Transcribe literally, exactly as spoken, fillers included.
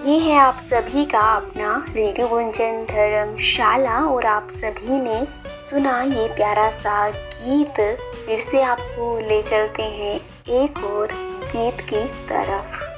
ये है आप सभी का अपना रेडियो गुंजन धर्मशाला और आप सभी ने सुना ये प्यारा सा गीत। फिर से आपको ले चलते हैं एक और गीत की तरफ।